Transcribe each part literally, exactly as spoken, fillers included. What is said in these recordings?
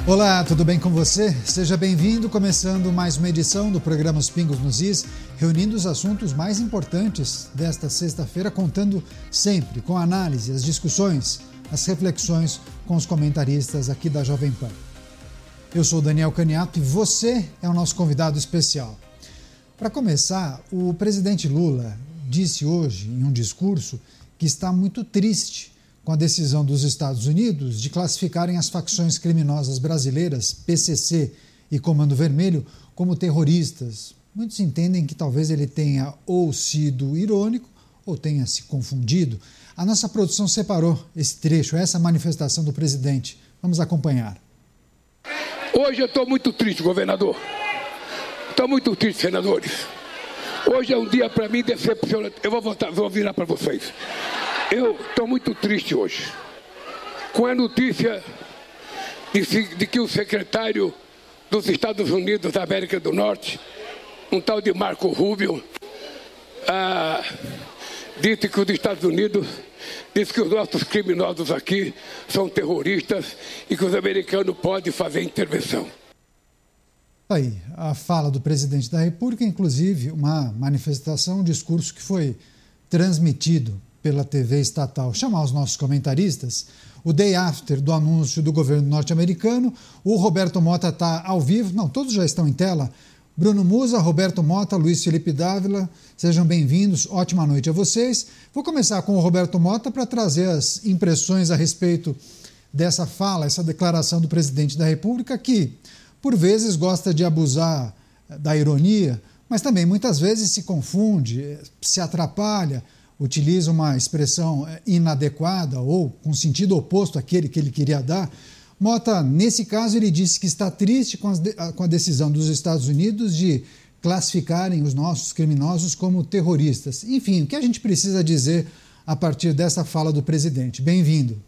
Olá, tudo bem com você? Seja bem-vindo, começando mais uma edição do programa Os Pingos nos Is, reunindo os assuntos mais importantes desta sexta-feira, contando sempre com a análise, as discussões, as reflexões com os comentaristas aqui da Jovem Pan. Eu sou Daniel Caniato e você é o nosso convidado especial. Para começar, o presidente Lula disse hoje, em um discurso, que está muito triste com a decisão dos Estados Unidos de classificarem as facções criminosas brasileiras, P C C e Comando Vermelho, como terroristas. Muitos entendem que talvez ele tenha ou sido irônico ou tenha se confundido. A nossa produção separou esse trecho, essa manifestação do presidente. Vamos acompanhar. Hoje eu estou muito triste, governador. Estou muito triste, senadores. Hoje é um dia para mim decepcionante. Eu vou voltar, vou virar para vocês. Eu estou muito triste hoje com a notícia de, de que o secretário dos Estados Unidos da América do Norte, um tal de Marco Rubio, ah, disse que os Estados Unidos, disse que os nossos criminosos aqui são terroristas e que os americanos podem fazer intervenção. Aí, a fala do presidente da República, inclusive uma manifestação, um discurso que foi transmitido pela T V estatal. Chamar os nossos comentaristas. O day after do anúncio do governo norte-americano. O Roberto Mota está ao vivo. Não, todos já estão em tela. Bruno Musa, Roberto Mota, Luiz Felipe Dávila, sejam bem-vindos. Ótima noite a vocês. Vou começar com o Roberto Mota para trazer as impressões a respeito dessa fala, essa declaração do presidente da República, que, por vezes, gosta de abusar da ironia, mas também muitas vezes se confunde, se atrapalha, utiliza uma expressão inadequada ou com sentido oposto àquele que ele queria dar. Mota, nesse caso, ele disse que está triste com, as de, com a decisão dos Estados Unidos de classificarem os nossos criminosos como terroristas. Enfim, o que a gente precisa dizer a partir dessa fala do presidente? Bem-vindo.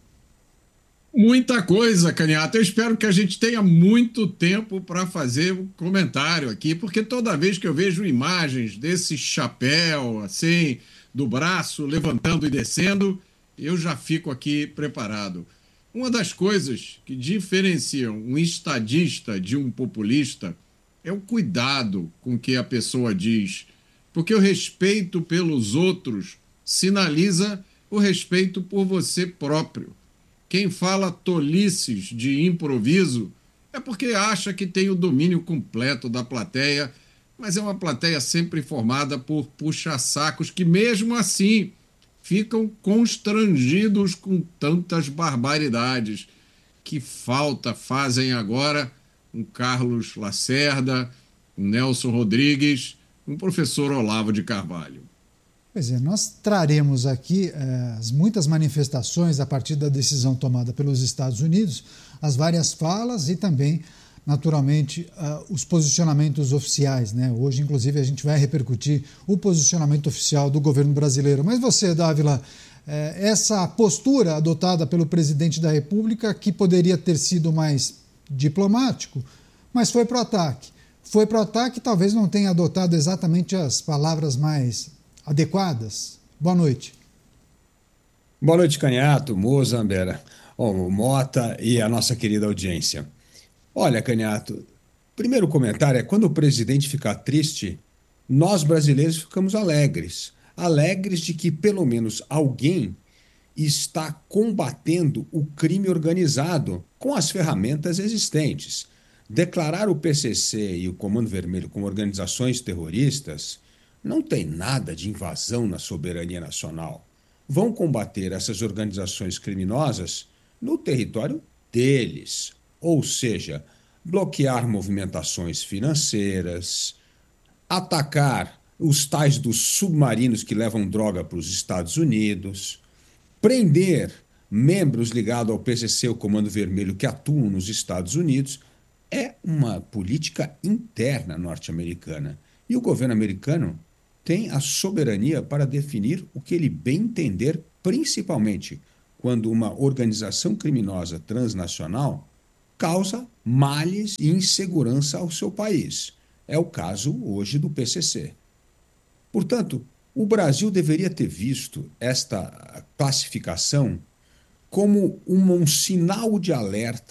Muita coisa, Caniato. Eu espero que a gente tenha muito tempo para fazer um comentário aqui, porque toda vez que eu vejo imagens desse chapéu, assim, do braço levantando e descendo, eu já fico aqui preparado. Uma das coisas que diferenciam um estadista de um populista é o cuidado com que a pessoa diz, porque o respeito pelos outros sinaliza o respeito por você próprio. Quem fala tolices de improviso é porque acha que tem o domínio completo da plateia, mas é uma plateia sempre formada por puxa-sacos que, mesmo assim, ficam constrangidos com tantas barbaridades. Que falta fazem agora um Carlos Lacerda, um Nelson Rodrigues, um professor Olavo de Carvalho. Pois é, nós traremos aqui eh, as muitas manifestações a partir da decisão tomada pelos Estados Unidos, as várias falas e também, naturalmente, uh, os posicionamentos oficiais, né? Hoje, inclusive, a gente vai repercutir o posicionamento oficial do governo brasileiro. Mas você, Dávila, eh, essa postura adotada pelo presidente da República, que poderia ter sido mais diplomático, mas foi para o ataque. Foi para o ataque, talvez não tenha adotado exatamente as palavras mais adequadas. Boa noite. Boa noite, Caniato, Moza, Ambera, oh, Mota e a nossa querida audiência. Olha, Caniato, primeiro comentário é quando o presidente fica triste, nós brasileiros ficamos alegres. Alegres de que pelo menos alguém está combatendo o crime organizado com as ferramentas existentes. Declarar o P C C e o Comando Vermelho como organizações terroristas não tem nada de invasão na soberania nacional. Vão combater essas organizações criminosas no território deles. Ou seja, bloquear movimentações financeiras, atacar os tais dos submarinos que levam droga para os Estados Unidos, prender membros ligados ao P C C, o Comando Vermelho, que atuam nos Estados Unidos, é uma política interna norte-americana. E o governo americano tem a soberania para definir o que ele bem entender, principalmente quando uma organização criminosa transnacional causa males e insegurança ao seu país. É o caso hoje do P C C. Portanto, o Brasil deveria ter visto esta classificação como um, um sinal de alerta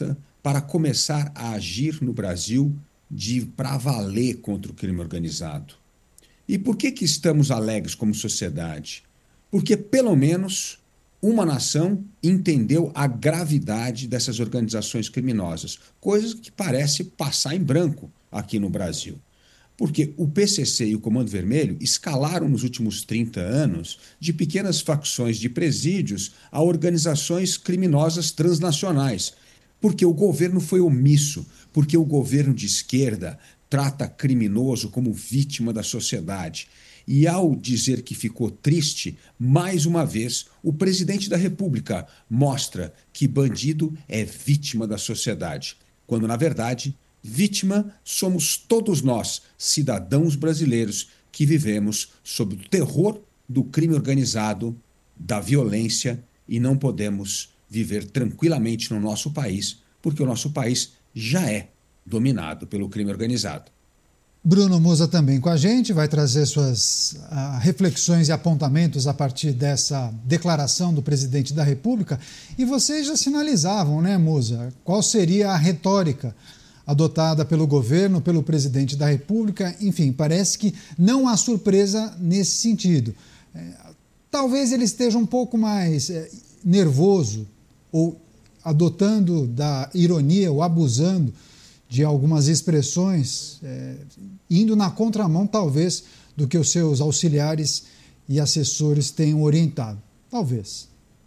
para começar a agir no Brasil de para valer contra o crime organizado. E por que que estamos alegres como sociedade? Porque, pelo menos, uma nação entendeu a gravidade dessas organizações criminosas, coisa que parece passar em branco aqui no Brasil. Porque o P C C e o Comando Vermelho escalaram nos últimos trinta anos de pequenas facções de presídios a organizações criminosas transnacionais, porque o governo foi omisso, porque o governo de esquerda trata criminoso como vítima da sociedade. E ao dizer que ficou triste, mais uma vez, o presidente da República mostra que bandido é vítima da sociedade, quando, na verdade, vítima somos todos nós, cidadãos brasileiros, que vivemos sob o terror do crime organizado, da violência, e não podemos viver tranquilamente no nosso país, porque o nosso país já é dominado pelo crime organizado. Bruno Musa também com a gente, vai trazer suas uh, reflexões e apontamentos a partir dessa declaração do presidente da República. E vocês já sinalizavam, né, Musa, qual seria a retórica adotada pelo governo, pelo presidente da República. Enfim, parece que não há surpresa nesse sentido. É, talvez ele esteja um pouco mais é, nervoso ou adotando da ironia ou abusando de algumas expressões, é, indo na contramão, talvez, do que os seus auxiliares e assessores tenham orientado. Talvez.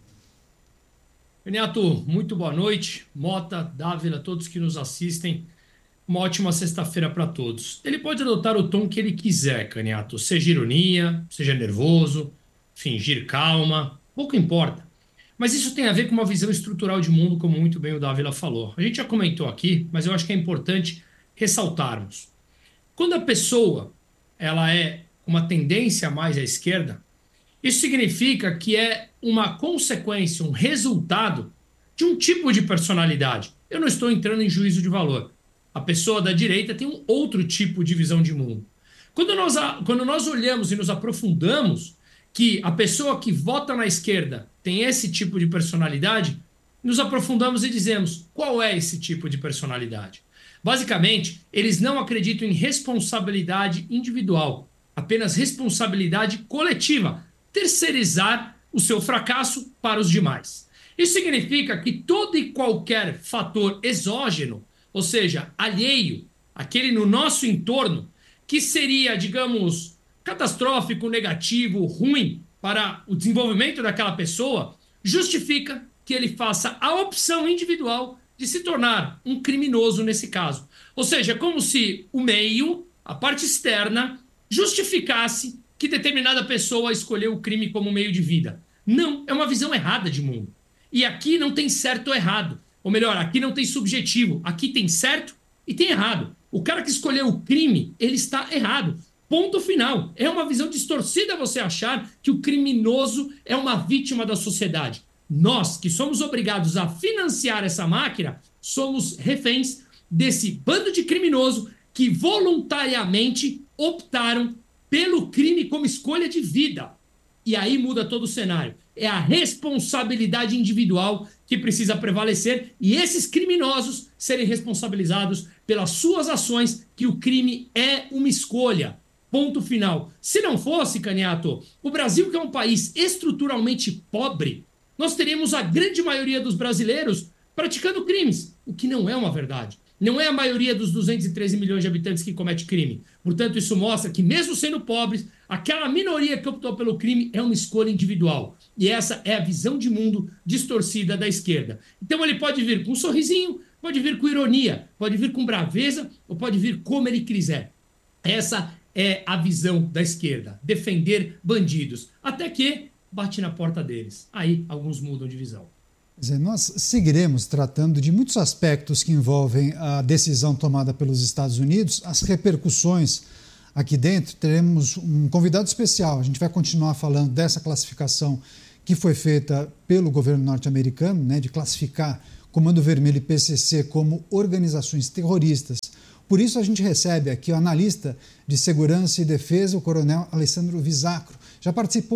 Caniato, muito boa noite. Mota, Dávila, todos que nos assistem, uma ótima sexta-feira para todos. Ele pode adotar o tom que ele quiser, Caniato, seja ironia, seja nervoso, fingir calma, pouco importa. Mas isso tem a ver com uma visão estrutural de mundo, como muito bem o Dávila falou. A gente já comentou aqui, mas eu acho que é importante ressaltarmos. Quando a pessoa ela é uma tendência mais à esquerda, isso significa que é uma consequência, um resultado de um tipo de personalidade. Eu não estou entrando em juízo de valor. A pessoa da direita tem um outro tipo de visão de mundo. Quando nós, quando nós olhamos e nos aprofundamos que a pessoa que vota na esquerda tem esse tipo de personalidade, nos aprofundamos e dizemos qual é esse tipo de personalidade. Basicamente, eles não acreditam em responsabilidade individual, apenas responsabilidade coletiva, terceirizar o seu fracasso para os demais. Isso significa que todo e qualquer fator exógeno, ou seja, alheio, aquele no nosso entorno, que seria, digamos, catastrófico, negativo, ruim para o desenvolvimento daquela pessoa, justifica que ele faça a opção individual de se tornar um criminoso nesse caso. Ou seja, é como se o meio, a parte externa, justificasse que determinada pessoa escolheu o crime como meio de vida. Não, é uma visão errada de mundo. E aqui não tem certo ou errado. Ou melhor, aqui não tem subjetivo. Aqui tem certo e tem errado. O cara que escolheu o crime, ele está errado. Ponto final. É uma visão distorcida você achar que o criminoso é uma vítima da sociedade. Nós, que somos obrigados a financiar essa máquina, somos reféns desse bando de criminoso que voluntariamente optaram pelo crime como escolha de vida. E aí muda todo o cenário. É a responsabilidade individual que precisa prevalecer e esses criminosos serem responsabilizados pelas suas ações, que o crime é uma escolha. Ponto final. Se não fosse, Caniato, o Brasil, que é um país estruturalmente pobre, nós teríamos a grande maioria dos brasileiros praticando crimes, o que não é uma verdade. Não é a maioria dos duzentos e treze milhões de habitantes que comete crime. Portanto, isso mostra que, mesmo sendo pobres, aquela minoria que optou pelo crime é uma escolha individual. E essa é a visão de mundo distorcida da esquerda. Então ele pode vir com um sorrisinho, pode vir com ironia, pode vir com braveza, ou pode vir como ele quiser. Essa é a visão da esquerda, defender bandidos. Até que bate na porta deles. Aí alguns mudam de visão. Quer dizer, nós seguiremos tratando de muitos aspectos que envolvem a decisão tomada pelos Estados Unidos, as repercussões aqui dentro. Teremos um convidado especial. A gente vai continuar falando dessa classificação que foi feita pelo governo norte-americano, né, de classificar Comando Vermelho e P C C como organizações terroristas. Por isso a gente recebe aqui o analista de segurança e defesa, o coronel Alessandro Visacro. Já participou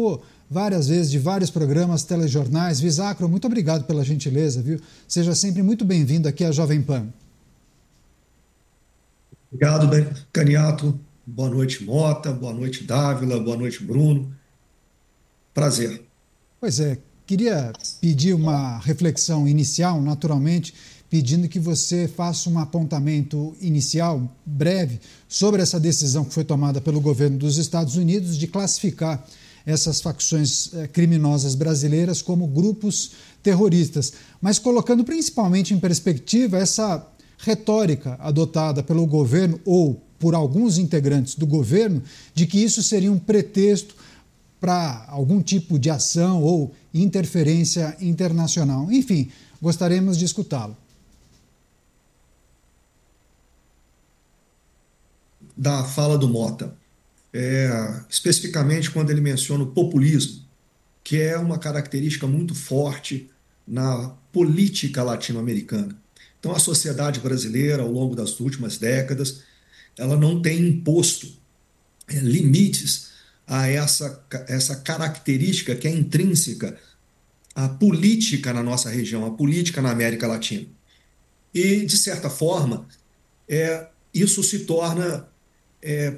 várias vezes, de vários programas, telejornais. Visacro, muito obrigado pela gentileza, viu? Seja sempre muito bem-vindo aqui à Jovem Pan. Obrigado, Caniato. Boa noite, Mota. Boa noite, Dávila. Boa noite, Bruno. Prazer. Pois é, queria pedir uma reflexão inicial, naturalmente, pedindo que você faça um apontamento inicial, breve, sobre essa decisão que foi tomada pelo governo dos Estados Unidos de classificar essas facções criminosas brasileiras como grupos terroristas, mas colocando principalmente em perspectiva essa retórica adotada pelo governo ou por alguns integrantes do governo de que isso seria um pretexto para algum tipo de ação ou interferência internacional. Enfim, gostaríamos de escutá-lo. Da fala do Mota, é, especificamente quando ele menciona o populismo, que é uma característica muito forte na política latino-americana. Então, a sociedade brasileira, ao longo das últimas décadas, ela não tem imposto é, limites a essa, essa característica que é intrínseca à política na nossa região, à política na América Latina. E, de certa forma, é, isso se torna é,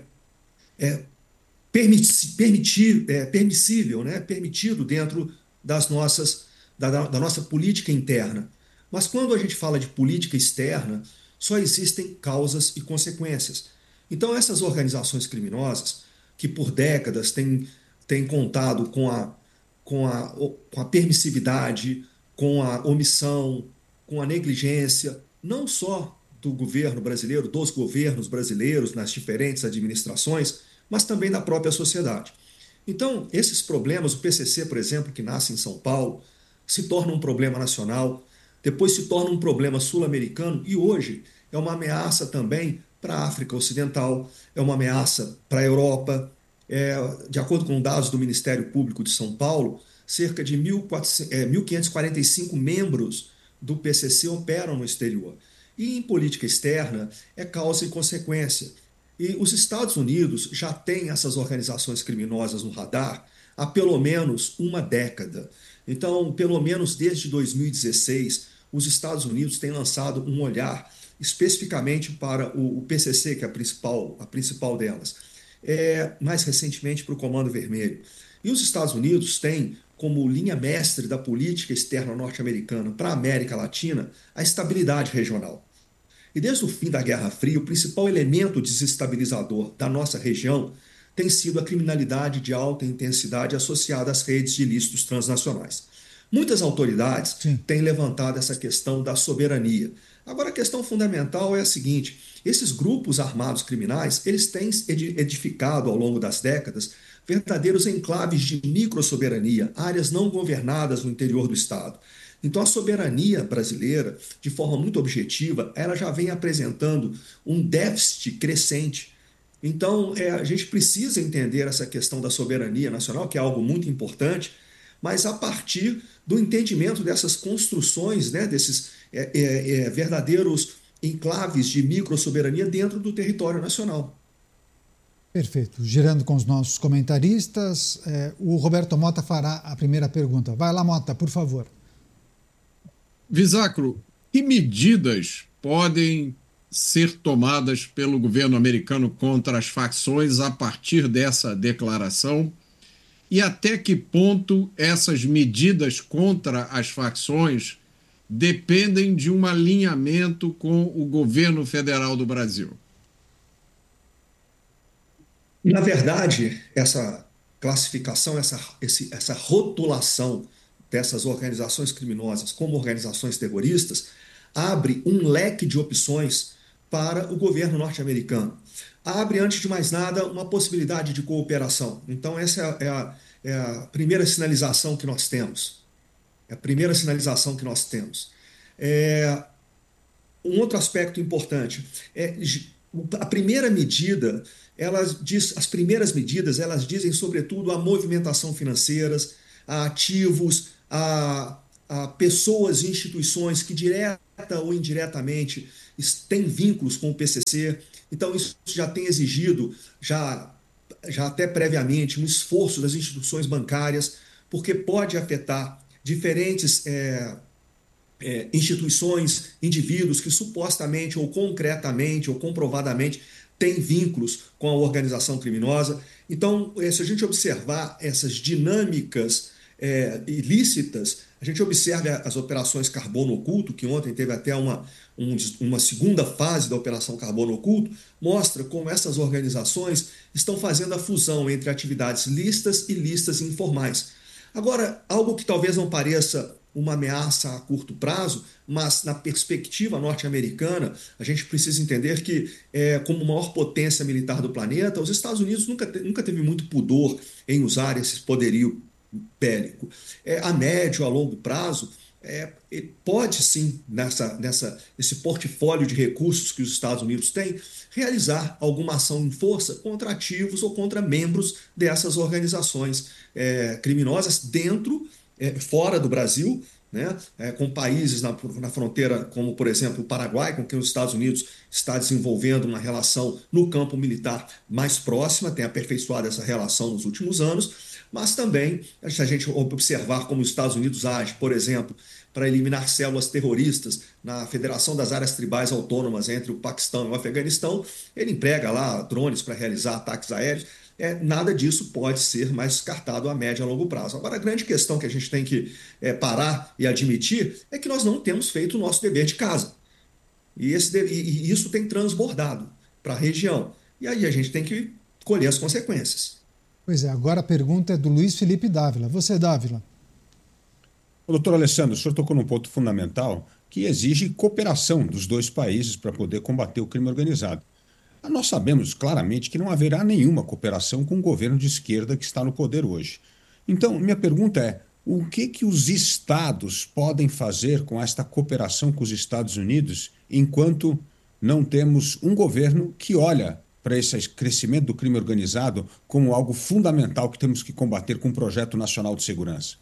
é, permiti, permitir, é, permissível, né? permitido dentro das nossas, da, da nossa política interna. Mas quando a gente fala de política externa, só existem causas e consequências. Então, essas organizações criminosas, que por décadas têm, têm contado com a, com, a, com a permissividade, com a omissão, com a negligência, não só do governo brasileiro, dos governos brasileiros nas diferentes administrações, mas também da própria sociedade. Então, esses problemas, o P C C, por exemplo, que nasce em São Paulo, se torna um problema nacional, depois se torna um problema sul-americano e hoje é uma ameaça também para a África Ocidental, é uma ameaça para a Europa. É, de acordo com dados do Ministério Público de São Paulo, cerca de mil quinhentos e quarenta e cinco membros do P C C operam no exterior. E em política externa é causa e consequência. E os Estados Unidos já têm essas organizações criminosas no radar há pelo menos uma década. Então, pelo menos desde dois mil e dezesseis, os Estados Unidos têm lançado um olhar especificamente para o P C C, que é a principal, a principal delas, é, mais recentemente para o Comando Vermelho. E os Estados Unidos têm como linha mestre da política externa norte-americana para a América Latina a estabilidade regional. E desde o fim da Guerra Fria, o principal elemento desestabilizador da nossa região tem sido a criminalidade de alta intensidade associada às redes de ilícitos transnacionais. Muitas autoridades Sim. têm levantado essa questão da soberania. Agora, a questão fundamental é a seguinte: esses grupos armados criminais, eles têm edificado ao longo das décadas verdadeiros enclaves de microsoberania, áreas não governadas no interior do Estado. Então, a soberania brasileira, de forma muito objetiva, ela já vem apresentando um déficit crescente. Então, é, a gente precisa entender essa questão da soberania nacional, que é algo muito importante, mas a partir do entendimento dessas construções, né, desses é, é, é, verdadeiros enclaves de microsoberania dentro do território nacional. Perfeito. Girando com os nossos comentaristas, é, o Roberto Mota fará a primeira pergunta. Vai lá, Mota, por favor. Visacro, que medidas podem ser tomadas pelo governo americano contra as facções a partir dessa declaração? E até que ponto essas medidas contra as facções dependem de um alinhamento com o governo federal do Brasil? Na verdade, essa classificação, essa, esse, essa rotulação dessas organizações criminosas como organizações terroristas abre um leque de opções para o governo norte-americano. Abre, antes de mais nada, uma possibilidade de cooperação. Então, essa é a, é a primeira sinalização que nós temos. É a primeira sinalização que nós temos. É, um outro aspecto importante é a primeira medida. Elas diz, as primeiras medidas, elas dizem, sobretudo, a movimentação financeiras, a ativos, a, a pessoas e instituições que, direta ou indiretamente, têm vínculos com o P C C. Então, isso já tem exigido, já já até previamente, um esforço das instituições bancárias, porque pode afetar diferentes é, é, instituições, indivíduos que supostamente ou concretamente ou comprovadamente têm vínculos com a organização criminosa. Então, se a gente observar essas dinâmicas é, ilícitas, a gente observa as operações Carbono Oculto, que ontem teve até uma, um, uma segunda fase da Operação Carbono Oculto, mostra como essas organizações estão fazendo a fusão entre atividades lícitas e lícitas informais. Agora, algo que talvez não pareça uma ameaça a curto prazo, mas na perspectiva norte-americana, a gente precisa entender que, é, como maior potência militar do planeta, os Estados Unidos nunca, te, nunca teve muito pudor em usar esse poderio bélico. É, a médio, a longo prazo, é, pode sim, nessa, nessa, esse portfólio de recursos que os Estados Unidos têm, realizar alguma ação em força contra ativos ou contra membros dessas organizações é, criminosas dentro, é, fora do Brasil, né, é, com países na, na fronteira, como, por exemplo, o Paraguai, com quem os Estados Unidos está desenvolvendo uma relação no campo militar mais próxima, tem aperfeiçoado essa relação nos últimos anos, mas também, se a gente observar como os Estados Unidos age, por exemplo, para eliminar células terroristas na Federação das Áreas Tribais Autônomas entre o Paquistão e o Afeganistão, ele emprega lá drones para realizar ataques aéreos. É, nada disso pode ser mais descartado a médio e a longo prazo. Agora, a grande questão que a gente tem que é, parar e admitir é que nós não temos feito o nosso dever de casa. E, esse, e isso tem transbordado para a região. E aí a gente tem que colher as consequências. Pois é, agora a pergunta é do Luiz Felipe Dávila. Você, Dávila. O doutor Alessandro, o senhor tocou num ponto fundamental que exige cooperação dos dois países para poder combater o crime organizado. Nós sabemos claramente que não haverá nenhuma cooperação com o governo de esquerda que está no poder hoje. Então, minha pergunta é, o que, que os estados podem fazer com esta cooperação com os Estados Unidos enquanto não temos um governo que olha para esse crescimento do crime organizado como algo fundamental que temos que combater com um projeto nacional de segurança?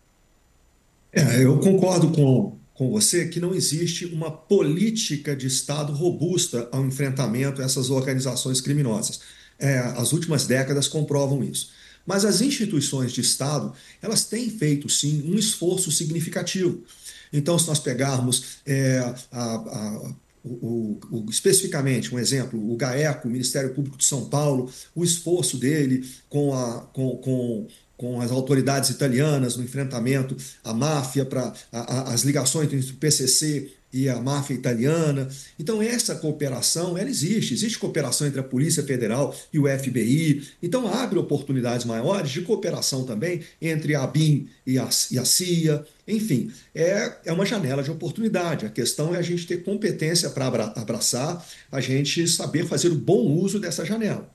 É, eu concordo com, com você que não existe uma política de Estado robusta ao enfrentamento a essas organizações criminosas. É, as últimas décadas comprovam isso. Mas as instituições de Estado, elas têm feito, sim, um esforço significativo. Então, se nós pegarmos é, a, a O, o, especificamente, um exemplo, o GAECO, o Ministério Público de São Paulo, o esforço dele com, a, com, com, com as autoridades italianas no enfrentamento à máfia, para as ligações entre o P C C e a máfia italiana. Então, essa cooperação, ela existe. Existe cooperação entre a Polícia Federal e o F B I. Então, abre oportunidades maiores de cooperação também entre a ABIN e a, e a C I A. Enfim, é, é uma janela de oportunidade. A questão é a gente ter competência para abraçar, a gente saber fazer o bom uso dessa janela.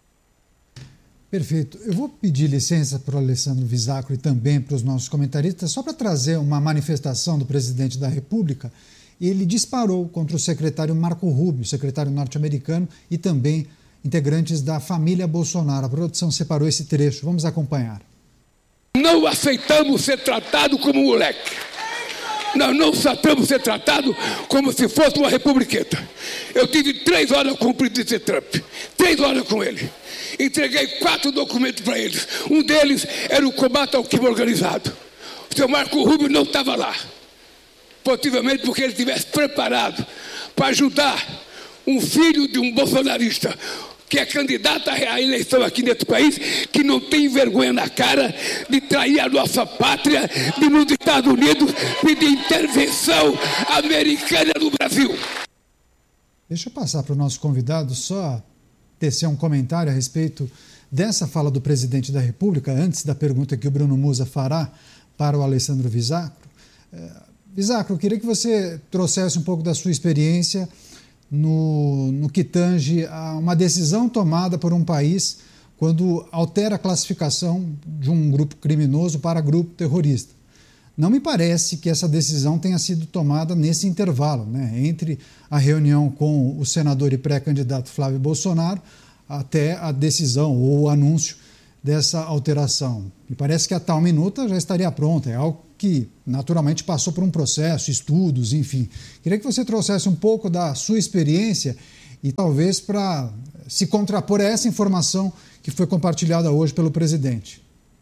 Perfeito. Eu vou pedir licença para o Alessandro Visacro e também para os nossos comentaristas, só para trazer uma manifestação do presidente da República. Ele disparou contra o secretário Marco Rubio, secretário norte-americano, e também integrantes da família Bolsonaro. A produção separou esse trecho. Vamos acompanhar. Não aceitamos ser tratado como moleque. Nós não aceitamos ser tratado como se fosse uma republiqueta. Eu tive três horas com o presidente Trump. Três horas com ele. Entreguei quatro documentos para eles. Um deles era o combate ao crime organizado. O senhor Marco Rubio não estava lá. Possivelmente porque ele estivesse preparado para ajudar um filho de um bolsonarista que é candidato à eleição aqui nesse país, que não tem vergonha na cara de trair a nossa pátria, de ir nos Estados Unidos pedir intervenção americana no Brasil. Deixa eu passar para o nosso convidado só tecer um comentário a respeito dessa fala do presidente da República, antes da pergunta que o Bruno Musa fará para o Alessandro Visacro. Visacro, eu queria que você trouxesse um pouco da sua experiência no, no que tange a uma decisão tomada por um país quando altera a classificação de um grupo criminoso para grupo terrorista. Não me parece que essa decisão tenha sido tomada nesse intervalo, né, entre a reunião com o senador e pré-candidato Flávio Bolsonaro até a decisão ou o anúncio dessa alteração. Me parece que a tal minuta já estaria pronta, é algo que naturalmente passou por um processo, estudos, enfim. Queria que você trouxesse um pouco da sua experiência e talvez para se contrapor a essa informação que foi compartilhada hoje pelo presidente.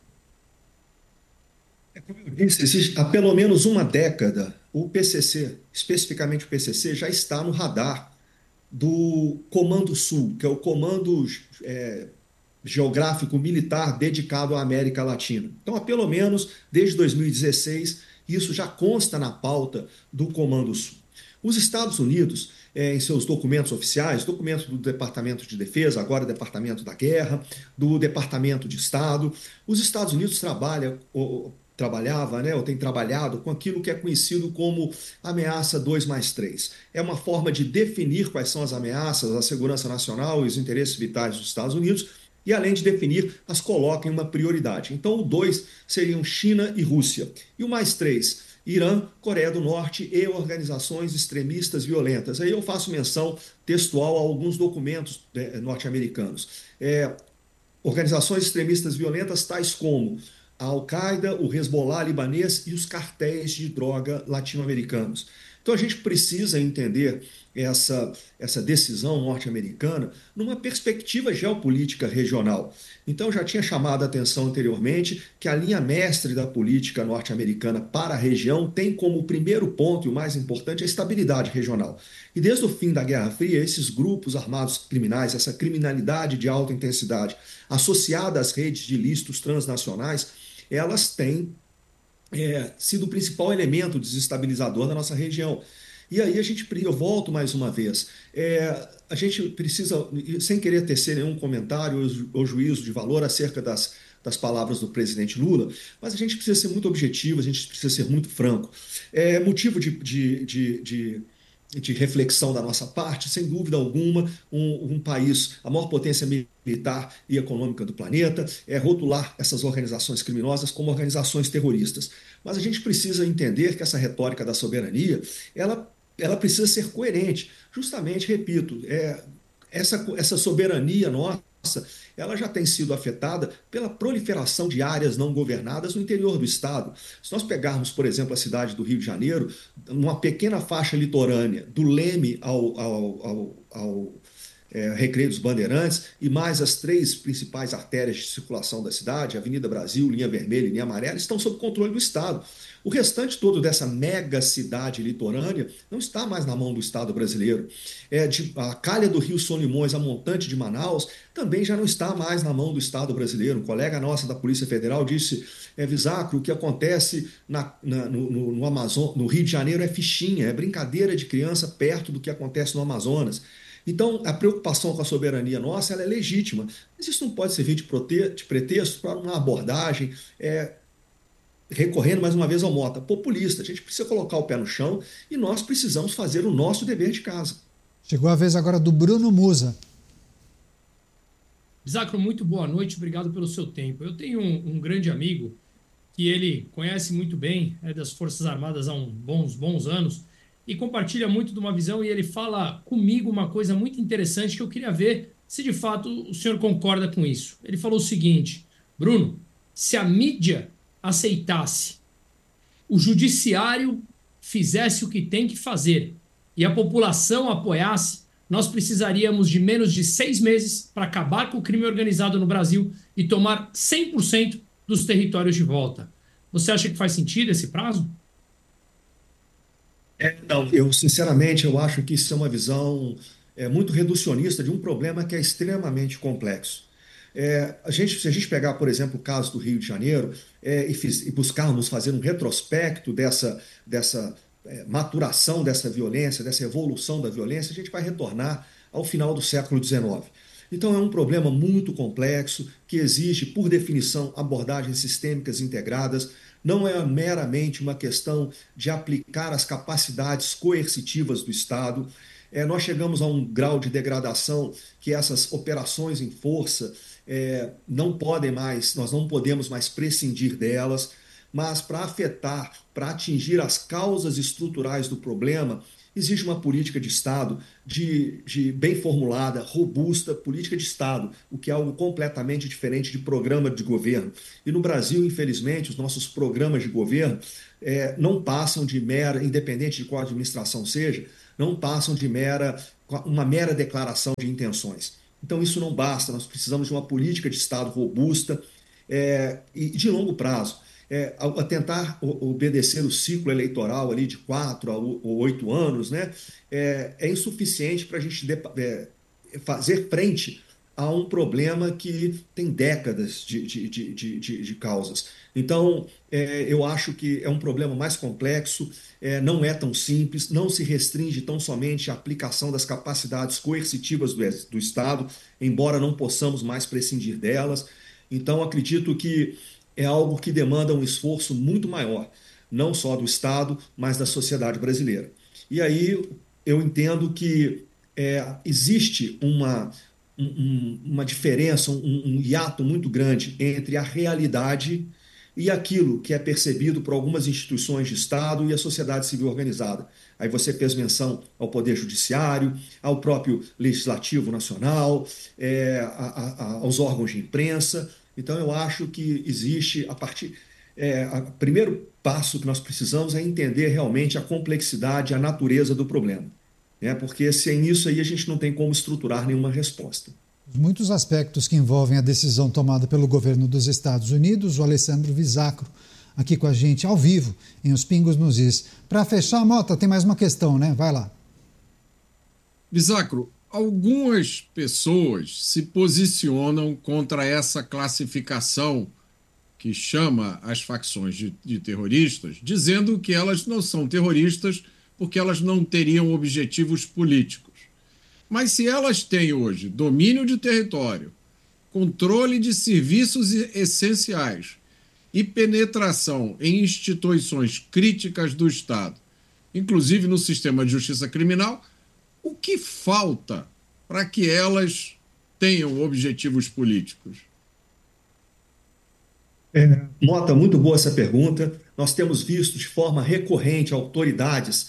Como eu disse, existe, há pelo menos uma década, o P C C, especificamente o P C C, já está no radar do Comando Sul, que é o Comando é, Geográfico Militar dedicado à América Latina. Então, há pelo menos desde dois mil e dezesseis, isso já consta na pauta do Comando Sul. Os Estados Unidos, é, em seus documentos oficiais, documentos do Departamento de Defesa, agora Departamento da Guerra, do Departamento de Estado, os Estados Unidos trabalham... trabalhava, né, ou tem trabalhado com aquilo que é conhecido como ameaça dois mais três. É uma forma de definir quais são as ameaças à segurança nacional e os interesses vitais dos Estados Unidos e, além de definir, as coloca em uma prioridade. Então, o dois seriam China e Rússia. E o mais três, Irã, Coreia do Norte e organizações extremistas violentas. Aí eu faço menção textual a alguns documentos é, norte-americanos. É, organizações extremistas violentas tais como a Al-Qaeda, o Hezbollah libanês e os cartéis de droga latino-americanos. Então a gente precisa entender essa, essa decisão norte-americana numa perspectiva geopolítica regional. Então eu já tinha chamado a atenção anteriormente que a linha mestre da política norte-americana para a região tem como primeiro ponto e o mais importante a estabilidade regional. E desde o fim da Guerra Fria, esses grupos armados criminais, essa criminalidade de alta intensidade associada às redes de ilícitos transnacionais, elas têm é, sido o principal elemento desestabilizador da nossa região. E aí a gente, eu volto mais uma vez, é, a gente precisa, sem querer tecer nenhum comentário ou, ou juízo de valor acerca das, das palavras do presidente Lula, mas a gente precisa ser muito objetivo, a gente precisa ser muito franco. É motivo de, de, de, de de reflexão da nossa parte, sem dúvida alguma, um, um país, a maior potência militar e econômica do planeta, é rotular essas organizações criminosas como organizações terroristas. Mas a gente precisa entender que essa retórica da soberania, ela, ela precisa ser coerente. Justamente, repito, é, essa, essa soberania nossa, ela já tem sido afetada pela proliferação de áreas não governadas no interior do estado. Se nós pegarmos, por exemplo, a cidade do Rio de Janeiro, uma pequena faixa litorânea, do Leme ao, ao, ao, ao é, Recreio dos Bandeirantes, e mais as três principais artérias de circulação da cidade, Avenida Brasil, Linha Vermelha e Linha Amarela, estão sob controle do estado. O restante todo dessa mega cidade litorânea não está mais na mão do Estado brasileiro. É, de, a calha do Rio Solimões, a montante de Manaus, também já não está mais na mão do Estado brasileiro. Um colega nossa da Polícia Federal disse, é, Visacro, o que acontece na, na, no, no, no, Amazon, no Rio de Janeiro é fichinha, é brincadeira de criança perto do que acontece no Amazonas. Então, a preocupação com a soberania nossa ela é legítima, mas isso não pode servir de, prote... de pretexto para uma abordagem é, recorrendo mais uma vez ao Mota, populista. A gente precisa colocar o pé no chão e nós precisamos fazer o nosso dever de casa. Chegou a vez agora do Bruno Musa. Zacro, muito boa noite, obrigado pelo seu tempo. Eu tenho um, um grande amigo que ele conhece muito bem, é das Forças Armadas há uns bons, bons anos, e compartilha muito de uma visão, e ele fala comigo uma coisa muito interessante que eu queria ver se de fato o senhor concorda com isso. Ele falou o seguinte, Bruno, se a mídia aceitasse, o judiciário fizesse o que tem que fazer e a população apoiasse, nós precisaríamos de menos de seis meses para acabar com o crime organizado no Brasil e tomar cem por cento dos territórios de volta. Você acha que faz sentido esse prazo? É, não, eu sinceramente eu acho que isso é uma visão é, muito reducionista de um problema que é extremamente complexo. É, a gente, se a gente pegar, por exemplo, o caso do Rio de Janeiro é, e, fiz, e buscarmos fazer um retrospecto dessa, dessa é, maturação dessa violência, dessa evolução da violência, a gente vai retornar ao final do século dezenove. Então é um problema muito complexo que exige, por definição, abordagens sistêmicas integradas. Não é meramente uma questão de aplicar as capacidades coercitivas do Estado. É, nós chegamos a um grau de degradação que essas operações em força É, não podem mais, nós não podemos mais prescindir delas. mas para afetar, para atingir as causas estruturais do problema, existe uma política de Estado de, de bem formulada, robusta, política de Estado, o que é algo completamente diferente de programa de governo. E no Brasil, infelizmente, os nossos programas de governo é, não passam de mera, independente de qual administração seja, não passam de mera, uma mera declaração de intenções. Então isso não basta, nós precisamos de uma política de Estado robusta é, e de longo prazo. É, a, a tentar obedecer o ciclo eleitoral ali de quatro a oito anos, né, é, é insuficiente para a gente de, é, fazer frente a um problema que tem décadas de, de, de, de, de, de causas. Então, é, eu acho que é um problema mais complexo, é, não é tão simples, não se restringe tão somente à aplicação das capacidades coercitivas do, do Estado, embora não possamos mais prescindir delas. Então, acredito que é algo que demanda um esforço muito maior, não só do Estado, mas da sociedade brasileira. E aí eu entendo que é, existe uma, um, uma diferença, um, um hiato muito grande entre a realidade e aquilo que é percebido por algumas instituições de Estado e a sociedade civil organizada. Aí você fez menção ao Poder Judiciário, ao próprio Legislativo Nacional, é, a, a, aos órgãos de imprensa. Então, eu acho que existe, a partir. É, o primeiro passo que nós precisamos é entender realmente a complexidade, a natureza do problema. Né? Porque sem isso aí a gente não tem como estruturar nenhuma resposta. Muitos aspectos que envolvem a decisão tomada pelo governo dos Estados Unidos, o Alessandro Visacro, aqui com a gente ao vivo, em Os Pingos nos Is. Para fechar, Mota, tem mais uma questão, né? Vai lá. Visacro, algumas pessoas se posicionam contra essa classificação que chama as facções de, de terroristas, dizendo que elas não são terroristas porque elas não teriam objetivos políticos. Mas se elas têm hoje domínio de território, controle de serviços essenciais e penetração em instituições críticas do Estado, inclusive no sistema de justiça criminal, o que falta para que elas tenham objetivos políticos? É, Mota, muito boa essa pergunta. Nós temos visto de forma recorrente autoridades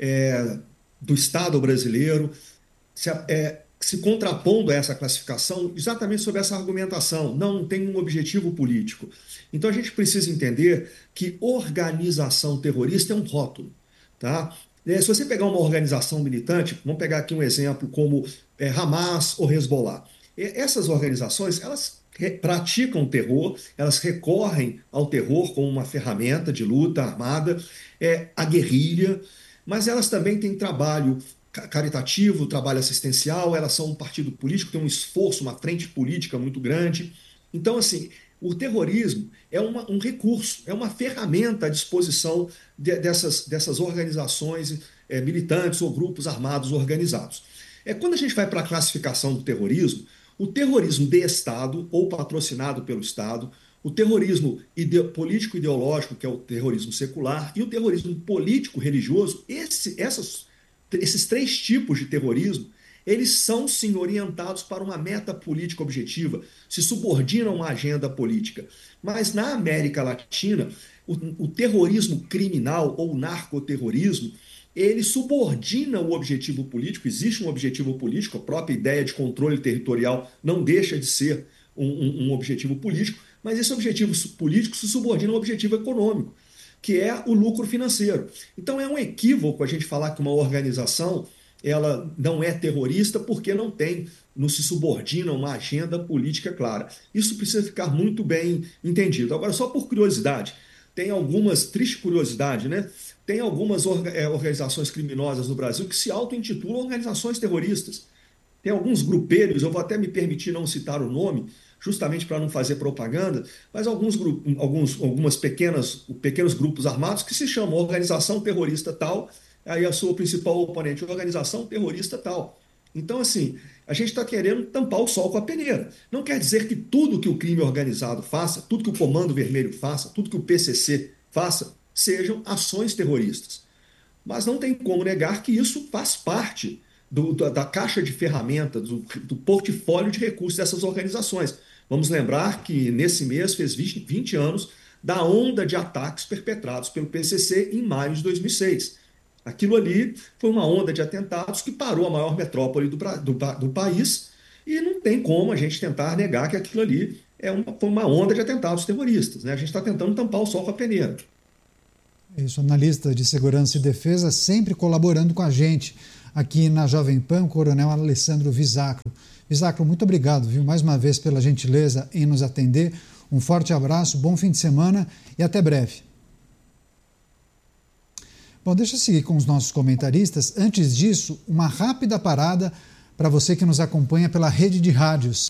é, do Estado brasileiro se, é, se contrapondo a essa classificação exatamente sobre essa argumentação. Não, não tem um objetivo político. Então a gente precisa entender que organização terrorista é um rótulo, tá? Se você pegar uma organização militante, vamos pegar aqui um exemplo como é, Hamas ou Hezbollah. Essas organizações, elas praticam terror, elas recorrem ao terror como uma ferramenta de luta armada, é, a guerrilha, mas elas também têm trabalho caritativo, trabalho assistencial, elas são um partido político, tem um esforço, uma frente política muito grande. Então, assim, o terrorismo é uma, um recurso, é uma ferramenta à disposição de, dessas, dessas organizações é, militantes ou grupos armados organizados. É, quando a gente vai para a classificação do terrorismo, o terrorismo de Estado ou patrocinado pelo Estado, o terrorismo ide- político-ideológico, que é o terrorismo secular, e o terrorismo político-religioso, esse, essas, esses três tipos de terrorismo, eles são, sim, orientados para uma meta política objetiva, se subordinam a uma agenda política. Mas na América Latina, o, o terrorismo criminal ou narcoterrorismo, ele subordina o objetivo político, existe um objetivo político, a própria ideia de controle territorial não deixa de ser um, um, um objetivo político, mas esse objetivo político se subordina ao objetivo econômico, que é o lucro financeiro. Então é um equívoco a gente falar que uma organização ela não é terrorista porque não tem, não se subordina a uma agenda política clara. Isso precisa ficar muito bem entendido. Agora, só por curiosidade, tem algumas, triste curiosidade, né? Tem algumas organizações criminosas no Brasil que se auto-intitulam organizações terroristas. Tem alguns grupelhos, eu vou até me permitir não citar o nome, justamente para não fazer propaganda, mas alguns, alguns algumas pequenas, pequenos grupos armados que se chamam organização terrorista tal, aí a sua principal oponente, organização terrorista tal. Então, assim, a gente está querendo tampar o sol com a peneira. Não quer dizer que tudo que o crime organizado faça, tudo que o Comando Vermelho faça, tudo que o P C C faça, sejam ações terroristas. Mas não tem como negar que isso faz parte do, da, da caixa de ferramentas, do, do portfólio de recursos dessas organizações. Vamos lembrar que nesse mês fez vinte anos da onda de ataques perpetrados pelo P C C em maio de dois mil e seis. Aquilo ali foi uma onda de atentados que parou a maior metrópole do, do, do país, e não tem como a gente tentar negar que aquilo ali é uma, foi uma onda de atentados terroristas, né? A gente está tentando tampar o sol com a peneira. Isso, analista de segurança e defesa, sempre colaborando com a gente aqui na Jovem Pan, o Coronel Alessandro Visacro. Visacro, muito obrigado, viu, mais uma vez pela gentileza em nos atender. Um forte abraço, bom fim de semana e até breve. Bom, deixa eu seguir com os nossos comentaristas. Antes disso, uma rápida parada para você que nos acompanha pela rede de rádios.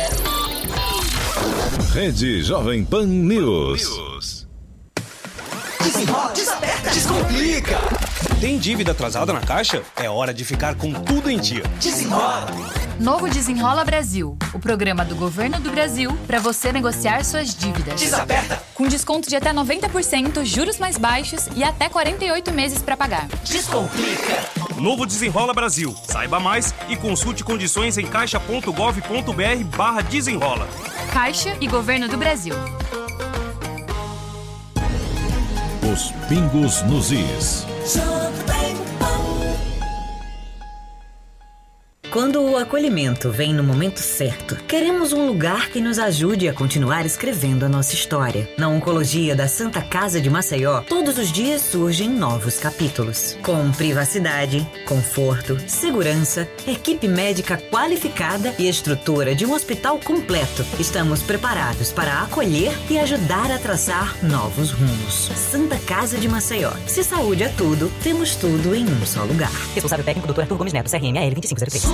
Rede Jovem Pan News. Desenrola, desaperta, descomplica. Tem dívida atrasada na Caixa? É hora de ficar com tudo em dia. Desenrola. Novo Desenrola Brasil, o programa do Governo do Brasil para você negociar suas dívidas. Desaperta. Com desconto de até noventa por cento, juros mais baixos e até quarenta e oito meses para pagar. Descomplica. Novo Desenrola Brasil. Saiba mais e consulte condições em caixa ponto gov ponto br barra desenrola. Caixa e Governo do Brasil. Os pingos nos is. Quando o acolhimento vem no momento certo, queremos um lugar que nos ajude a continuar escrevendo a nossa história. Na Oncologia da Santa Casa de Maceió, todos os dias surgem novos capítulos. Com privacidade, conforto, segurança, equipe médica qualificada e estrutura de um hospital completo, estamos preparados para acolher e ajudar a traçar novos rumos. Santa Casa de Maceió. Se saúde é tudo, temos tudo em um só lugar. Responsável técnico doutor Arthur Gomes Neto, C R M A L vinte e cinco zero três.